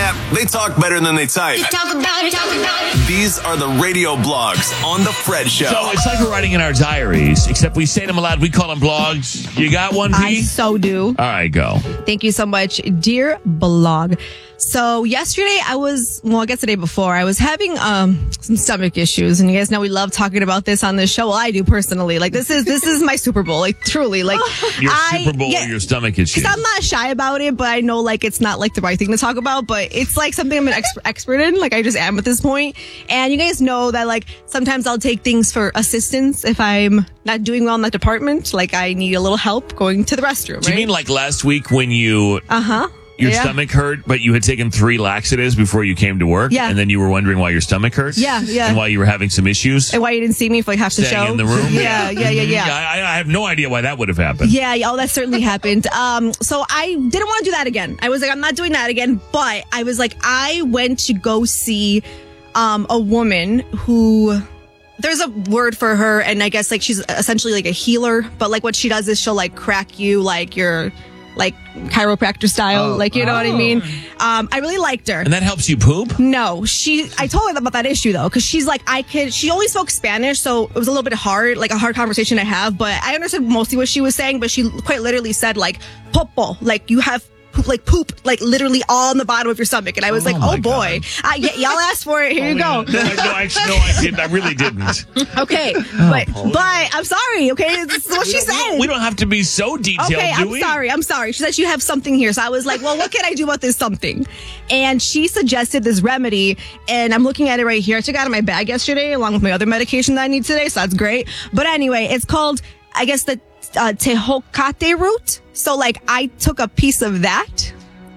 they talk better than they type. Talk about it. These are the radio blogs on The Fred Show. So it's like we're writing in our diaries, except we say them aloud. We call them blogs. You got one, P? I so do. All right, go. Thank you so much, dear blog. So yesterday I guess the day before, I was having some stomach issues, and you guys know we love talking about this on this show. Well, I do personally. Like this is my Super Bowl. Like truly, like Your Super Bowl or your stomach issues. Because I'm not shy about it, but I know like it's not like the right thing to talk about. But it's like something I'm an expert in. Like I just am at this point. And you guys know that like sometimes I'll take things for assistance if I'm not doing well in that department. Like I need a little help going to the restroom. Do you mean like last week when you... Your stomach hurt, but you had taken 3 laxatives before you came to work? Yeah. And then you were wondering why your stomach hurts? Yeah. And why you were having some issues? And why you didn't see me for like half the Staying show? in the room? Yeah. I have no idea why that would have happened. Yeah, that certainly happened. So I didn't want to do that again. I was like, I'm not doing that again. But I was like, I went to go see a woman who... There's a word for her, and I guess like she's essentially like a healer. But like what she does is she'll like crack you like your... like chiropractor style, like, you know what I mean? I really liked her. And that helps you poop? No, I told her about that issue though, because she's like, she only spoke Spanish, so it was a little bit hard, like a hard conversation to have, but I understood mostly what she was saying, but she quite literally said like, popo, like you have poop, like literally all on the bottom of your stomach. And I was like, oh boy. Y'all asked for it. Here you go. No, I didn't. I really didn't. Okay. But I'm sorry. Okay. This is what she said. We don't have to be so detailed, okay, do we? I'm sorry. She said you have something here. So I was like, well, what can I do about this something? And she suggested this remedy, and I'm looking at it right here. I took it out of my bag yesterday along with my other medication that I need today. So that's great. But anyway, it's called, I guess, the tehocate root. So like I took a piece of that,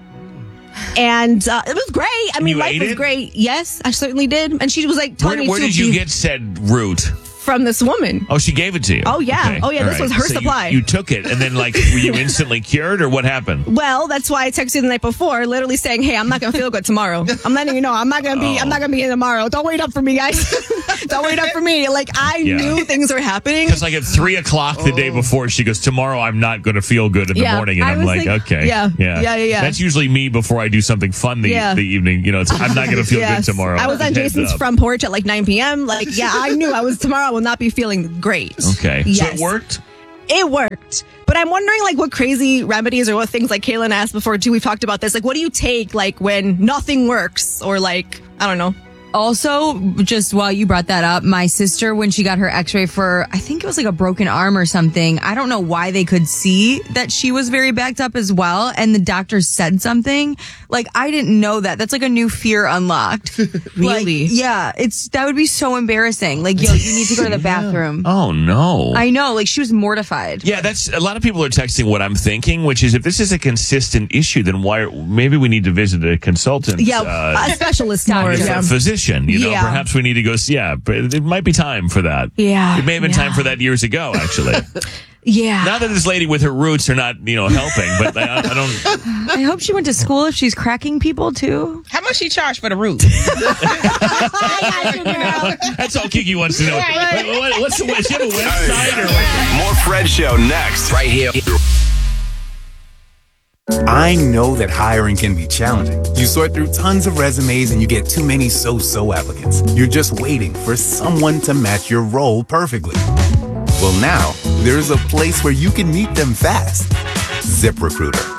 and it was great. I mean, life was great. Yes, I certainly did. And she was like telling me, where did you get said root? From this woman. Oh, she gave it to you. Oh yeah. Okay. Oh yeah. This was her so supply. You took it, and then like were you instantly cured, or what happened? Well, that's why I texted you the night before, literally saying, "Hey, I'm not gonna feel good tomorrow. I'm letting you know I'm not gonna be in tomorrow. Don't wait up for me, guys. Don't wait up for me." Like I knew things were happening. Because like at 3:00 the day before, she goes, "Tomorrow I'm not going to feel good in the morning," and I'm like, "Okay, yeah." That's usually me before I do something fun the evening. You know, I'm not going to feel good tomorrow. I was on Jason's front porch at like 9 p.m. Like, I knew tomorrow I will not be feeling great. Okay. Yes. So it worked? It worked. But I'm wondering like what crazy remedies or what things like Kaylin asked before too. We've talked about this. Like what do you take like when nothing works or like, I don't know. Also, just while you brought that up, my sister, when she got her x-ray for, I think it was like a broken arm or something, I don't know why they could see that she was very backed up as well. And the doctor said something. Like, I didn't know that. That's like a new fear unlocked. Really? Like, yeah. That would be so embarrassing. Like, yo, you need to go to the bathroom. Oh, no. I know. Like, she was mortified. Yeah, that's a lot of people are texting what I'm thinking, which is if this is a consistent issue, then maybe we need to visit a consultant. Yeah, a specialist more. A physician. You know, perhaps we need to go. But it might be time for that. Yeah, it may have been time for that years ago. Actually, yeah. Not that this lady with her roots are not, helping, but I don't. I hope she went to school if she's cracking people too. How much she charged for the root? That's all Kiki wants to know. What's the do you have a website or what? More Fred Show next, right here. I know that hiring can be challenging. You sort through tons of resumes and you get too many so-so applicants. You're just waiting for someone to match your role perfectly. Well, now, there's a place where you can meet them fast. ZipRecruiter.